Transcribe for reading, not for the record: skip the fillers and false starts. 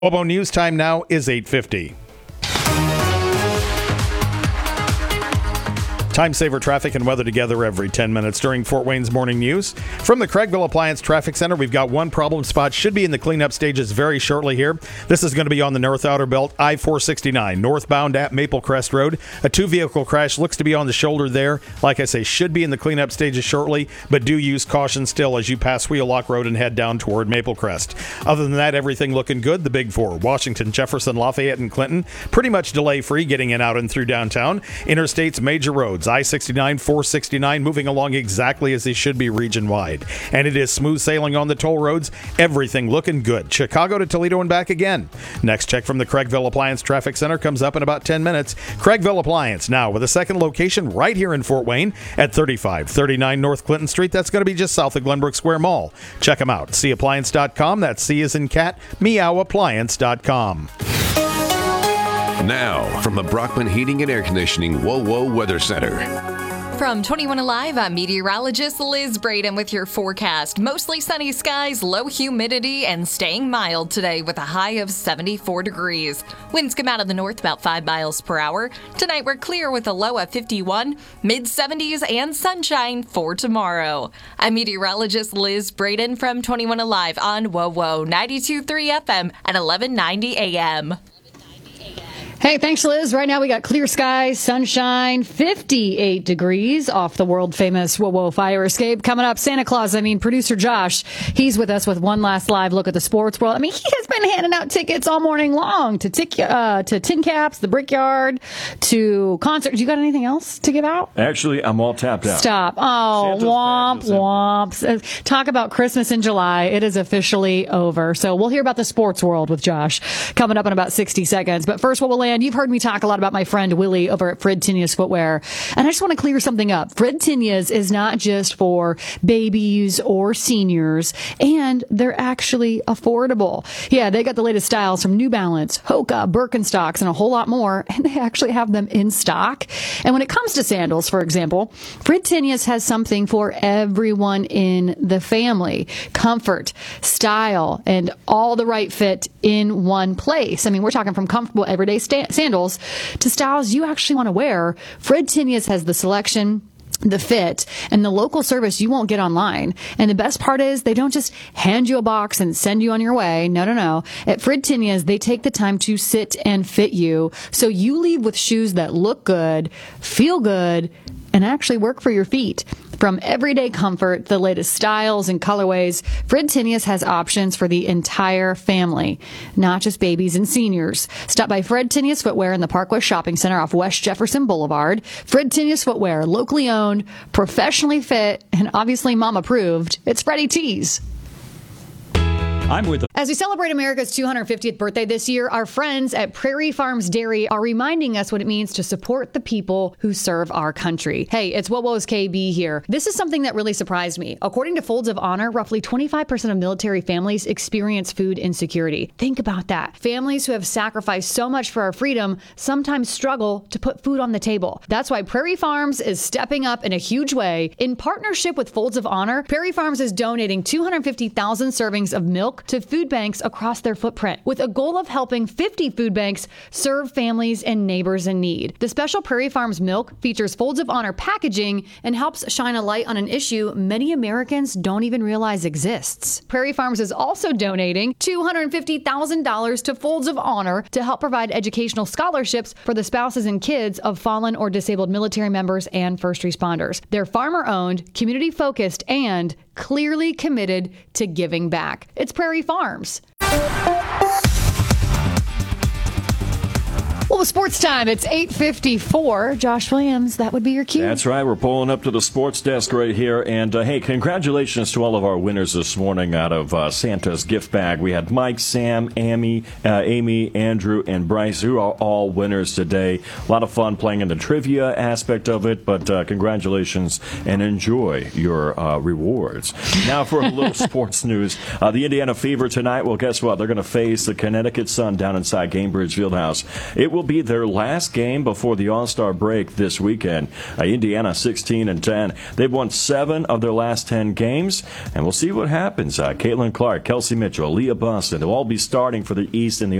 Obo News time now is 8:50. Time saver traffic and weather together every 10 minutes during Fort Wayne's morning news. From the Craigville Appliance Traffic Center, we've got one problem spot. Should be in the cleanup stages very shortly here. This is going to be on the North Outer Belt, I-469, northbound at Maple Crest Road. A two-vehicle crash looks to be on the shoulder there. Like I say, should be in the cleanup stages shortly, but do use caution still as you pass Wheelock Road and head down toward Maple Crest. Other than that, everything looking good. The Big Four, Washington, Jefferson, Lafayette, and Clinton, pretty much delay-free getting in, out, and through downtown. Interstates, major roads, I-69, 469, moving along exactly as they should be region-wide. And it is smooth sailing on the toll roads. Everything looking good. Chicago to Toledo and back again. Next check from the Craigville Appliance Traffic Center comes up in about 10 minutes. Craigville Appliance now with a second location right here in Fort Wayne at 3539 North Clinton Street. That's going to be just south of Glenbrook Square Mall. Check them out. CAppliance.com. That's C as in cat, meowappliance.com. Now, from the Brockman Heating and Air Conditioning WOWO Weather Center. From 21 Alive, I'm meteorologist Liz Braden with your forecast. Mostly sunny skies, low humidity, and staying mild today with a high of 74 degrees. Winds come out of the north about 5 miles per hour. Tonight we're clear with a low of 51, mid-70s, and sunshine for tomorrow. I'm meteorologist Liz Braden from 21 Alive on WOWO 92.3 FM at 1190 AM. Hey, thanks, Liz. Right now we got clear skies, sunshine, 58 degrees off the world-famous WOWO fire escape. Coming up, producer Josh, he's with us with one last live look at the sports world. I mean, he has been handing out tickets all morning long to Tin Caps, the Brickyard, to concerts. You got anything else to give out? Actually, I'm all tapped out. Stop. Oh, womp. Talk about Christmas in July. It is officially over. So we'll hear about the sports world with Josh coming up in about 60 seconds. But first, what will land? You've heard me talk a lot about my friend Willie over at Fred Tinius Footwear. And I just want to clear something up. Fred Tinius is not just for babies or seniors, and they're actually affordable. Yeah, they got the latest styles from New Balance, Hoka, Birkenstocks, and a whole lot more, and they actually have them in stock. And when it comes to sandals, for example, Fred Tinius has something for everyone in the family. Comfort, style, and all the right fit in one place. I mean, we're talking from comfortable everyday sandals to styles you actually want to wear. Fred Tinius has the selection, the fit, and the local service you won't get online. And the best part is they don't just hand you a box and send you on your way. No. At Fred Tinius, they take the time to sit and fit you so you leave with shoes that look good, feel good, and actually work for your feet. From everyday comfort, the latest styles and colorways, Fred Tinius has options for the entire family, not just babies and seniors. Stop by Fred Tinius Footwear in the Parkway Shopping Center off West Jefferson Boulevard. Fred Tinius Footwear, locally owned, professionally fit, and obviously mom approved. It's Freddie T's. As we celebrate America's 250th birthday this year, our friends at Prairie Farms Dairy are reminding us what it means to support the people who serve our country. Hey, it's WOWO's KB here. This is something that really surprised me. According to Folds of Honor, roughly 25% of military families experience food insecurity. Think about that. Families who have sacrificed so much for our freedom sometimes struggle to put food on the table. That's why Prairie Farms is stepping up in a huge way. In partnership with Folds of Honor, Prairie Farms is donating 250,000 servings of milk to food banks across their footprint, with a goal of helping 50 food banks serve families and neighbors in need. The special Prairie Farms milk features Folds of Honor packaging and helps shine a light on an issue many Americans don't even realize exists. Prairie Farms is also donating $250,000 to Folds of Honor to help provide educational scholarships for the spouses and kids of fallen or disabled military members and first responders. They're farmer-owned, community-focused, and clearly committed to giving back. It's Prairie Farms. Well, sports time. It's 8:54. Josh Williams, that would be your cue. That's right. We're pulling up to the sports desk right here. And, hey, congratulations to all of our winners this morning out of Santa's gift bag. We had Mike, Sam, Amy, Andrew, and Bryce, who are all winners today. A lot of fun playing in the trivia aspect of it, but congratulations and enjoy your rewards. Now for a little sports news. The Indiana Fever tonight, well, guess what? They're going to face the Connecticut Sun down inside Gainbridge Fieldhouse. It will be their last game before the All-Star break this weekend. Indiana 16-10. They've won 7 of their last 10 games, and we'll see what happens. Caitlin Clark, Kelsey Mitchell, Leah Boston, they'll all be starting for the East in the